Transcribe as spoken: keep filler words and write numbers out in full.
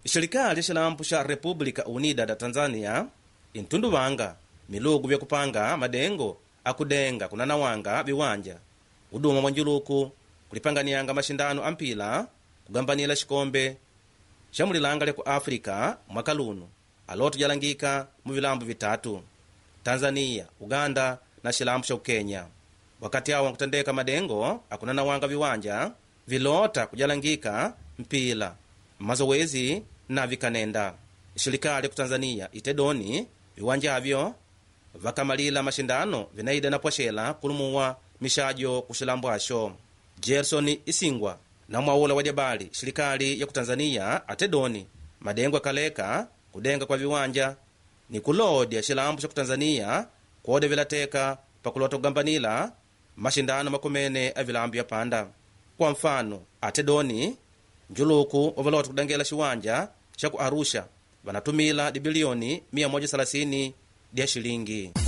Serikali xilampu xa República Unida da Tanzania intunduvanga milugu vya kupanga madengo akudenga kunanawanga viwanja uduma mwa njuluku kulipanganianga mashindano ampila kugambanila xikombe xa mulilanga lya ku Afrika mwaka luno aloto jalangika mu vilambu vitatu: Tanzania, Uganda na xilampu xa Kenya. Wakati awo nkutendeka madengo akunanawanga viwanja vilota kujalangika mpila mazowezi na vikanenda. Serikali ya Tanzania itedoni viwanja avyo vakamalila mashindano vinaida na pwashela kulumuwa mishajo kuxilambu asho. Gerson Isingwa na mwaula wa jabali serikali ya Tanzania atedoni madengo akaleka kudenga kwa viwanja ni kulodya xilambu xa Tanzania kode vilateka pakulota kugambanila mashindano makumene a vilambu ya panda. Kwa mfano atedoni njuluku wavalota kudangela xiwanja cha ku Arusha vanatumila dibilioni mia moja thelathini dia shilingi.